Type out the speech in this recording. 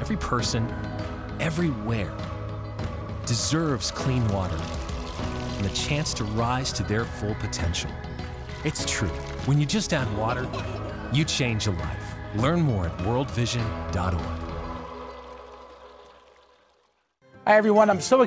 every person, everywhere, deserves clean water and the chance to rise to their full potential. It's true. When you just add water, you change a life. Learn more at worldvision.org. Hi, everyone. I'm so